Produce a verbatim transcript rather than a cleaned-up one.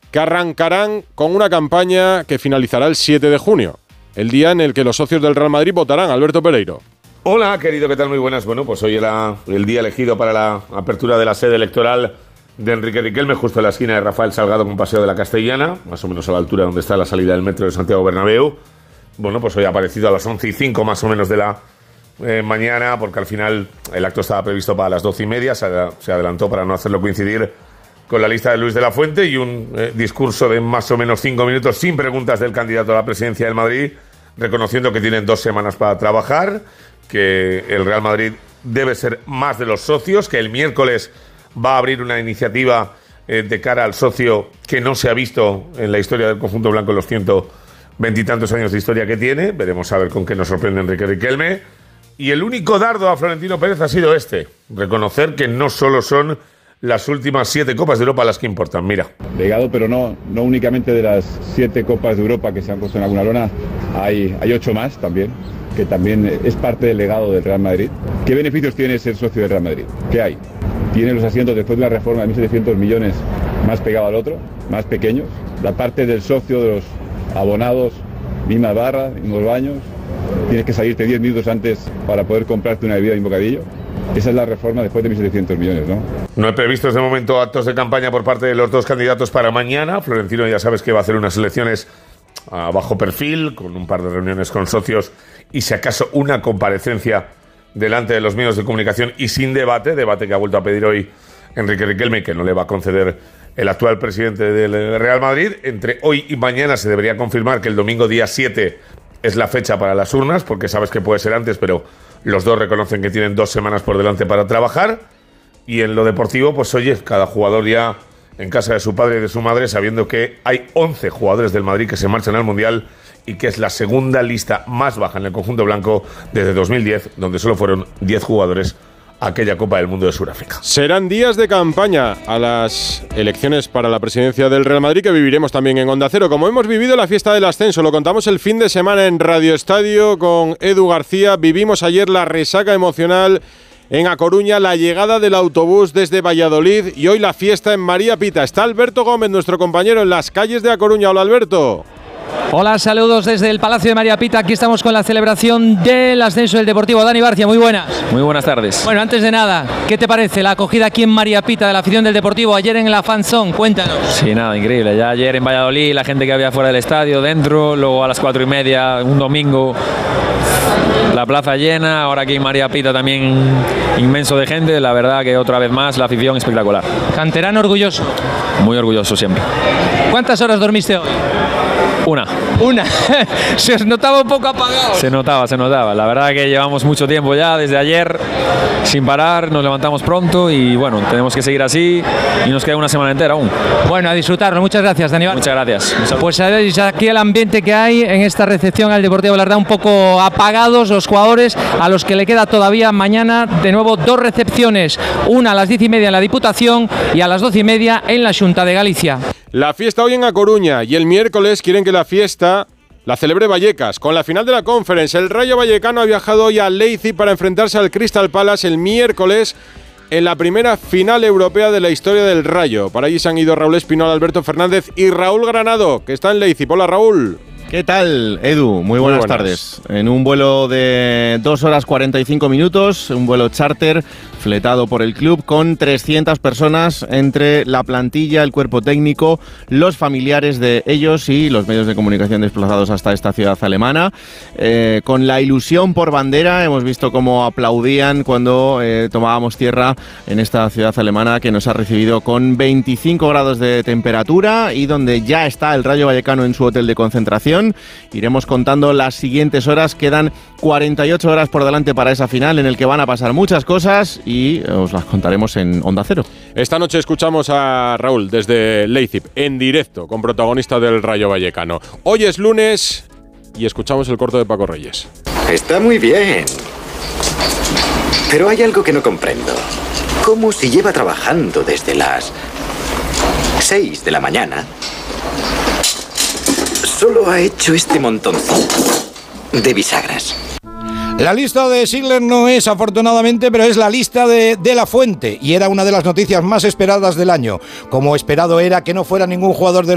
que arrancarán con una campaña que finalizará el siete de junio, el día en el que los socios del Real Madrid votarán. Alberto Pereiro. Hola, querido, ¿qué tal? Muy buenas. Bueno, pues hoy era el día elegido para la apertura de la sede electoral de Enrique Riquelme, justo en la esquina de Rafael Salgado con Paseo de la Castellana, más o menos a la altura donde está la salida del metro de Santiago Bernabéu. Bueno, pues hoy ha aparecido a las once y cinco más o menos de la eh, mañana, porque al final el acto estaba previsto para las doce y media, se, se adelantó para no hacerlo coincidir con la lista de Luis de la Fuente y un eh, discurso de más o menos cinco minutos sin preguntas del candidato a la presidencia del Madrid, reconociendo que tienen dos semanas para trabajar, que el Real Madrid debe ser más de los socios, que el miércoles va a abrir una iniciativa eh, de cara al socio que no se ha visto en la historia del conjunto blanco en los ciento veintitantos años de historia que tiene. Veremos a ver con qué nos sorprende Enrique Riquelme. Y el único dardo a Florentino Pérez ha sido este: reconocer que no solo son las últimas siete Copas de Europa las que importan. Mira. Legado, pero no, no únicamente de las siete Copas de Europa que se han puesto en alguna lona, hay, hay ocho más también, que también es parte del legado del Real Madrid. ¿Qué beneficios tiene ser socio del Real Madrid? ¿Qué hay? Tiene los asientos después de la reforma de mil setecientos millones más pegado al otro, más pequeños. La parte del socio de los abonados, misma barra, mismos baños. Tienes que salirte diez minutos antes para poder comprarte una bebida y un bocadillo. Esa es la reforma después de mil setecientos millones, ¿no? No he previsto desde el momento actos de campaña por parte de los dos candidatos para mañana. Florentino ya sabes que va a hacer unas elecciones a bajo perfil, con un par de reuniones con socios y si acaso una comparecencia delante de los medios de comunicación y sin debate, debate que ha vuelto a pedir hoy Enrique Riquelme, que no le va a conceder el actual presidente del Real Madrid. Entre hoy y mañana se debería confirmar que el domingo día siete es la fecha para las urnas, porque sabes que puede ser antes, pero los dos reconocen que tienen dos semanas por delante para trabajar. Y en lo deportivo, pues oye, cada jugador ya en casa de su padre y de su madre, sabiendo que hay once jugadores del Madrid que se marchan al Mundial y que es la segunda lista más baja en el conjunto blanco desde dos mil diez, donde solo fueron diez jugadores a aquella Copa del Mundo de Sudáfrica. Serán días de campaña a las elecciones para la presidencia del Real Madrid, que viviremos también en Onda Cero. Como hemos vivido la fiesta del ascenso, lo contamos el fin de semana en Radio Estadio con Edu García. Vivimos ayer la resaca emocional en A Coruña, la llegada del autobús desde Valladolid y hoy la fiesta en María Pita. Está Alberto Gómez, nuestro compañero, en las calles de A Coruña. Hola, Alberto. Hola, saludos desde el Palacio de María Pita. Aquí estamos con la celebración del ascenso del Deportivo. Dani Barcia, muy buenas. Muy buenas tardes. Bueno, antes de nada, ¿qué te parece la acogida aquí en María Pita de la afición del Deportivo ayer en la Fan Zone? Cuéntanos. Sí, nada, increíble. Ya ayer en Valladolid, la gente que había fuera del estadio, dentro, luego a las cuatro y media, un domingo, la plaza llena. Ahora aquí en María Pita también inmenso de gente. La verdad que otra vez más la afición espectacular. Canterano orgulloso. Muy orgulloso siempre. ¿Cuántas horas dormiste hoy? Una. Una. Se os notaba un poco apagado. Se notaba, se notaba. La verdad que llevamos mucho tiempo ya, desde ayer, sin parar, nos levantamos pronto y bueno, tenemos que seguir así y nos queda una semana entera aún. Bueno, a disfrutarlo. Muchas gracias, Dani. Muchas gracias. Pues sabéis aquí el ambiente que hay en esta recepción al Deportivo, la verdad, un poco apagados los jugadores, a los que le queda todavía mañana de nuevo dos recepciones, una a las diez y media en la Diputación y a las doce y media en la Xunta de Galicia. La fiesta hoy en A Coruña y el miércoles quieren que la fiesta la celebre Vallecas. Con la final de la Conference, el Rayo Vallecano ha viajado hoy a Leipzig para enfrentarse al Crystal Palace el miércoles en la primera final europea de la historia del Rayo. Para allí se han ido Raúl Espinola, Alberto Fernández y Raúl Granado, que está en Leipzig. Hola, Raúl. ¿Qué tal, Edu? Muy buenas, Muy buenas tardes. En un vuelo de dos horas cuarenta y cinco minutos, un vuelo charter fletado por el club con trescientas personas entre la plantilla, el cuerpo técnico, los familiares de ellos y los medios de comunicación desplazados hasta esta ciudad alemana. Eh, con la ilusión por bandera, hemos visto cómo aplaudían cuando eh, tomábamos tierra en esta ciudad alemana que nos ha recibido con veinticinco grados de temperatura y donde ya está el Rayo Vallecano en su hotel de concentración. Iremos contando las siguientes horas, quedan cuarenta y ocho horas por delante para esa final en el que van a pasar muchas cosas y os las contaremos en Onda Cero. Esta noche escuchamos a Raúl desde Leipzig, en directo, con protagonista del Rayo Vallecano. Hoy es lunes y escuchamos el corto de Paco Reyes. Está muy bien, pero hay algo que no comprendo. ¿Cómo si lleva trabajando desde las seis de la mañana? Solo ha hecho este montoncito de bisagras. La lista de Sigler no es, afortunadamente, pero es la lista de De La Fuente y era una de las noticias más esperadas del año. Como esperado era que no fuera ningún jugador de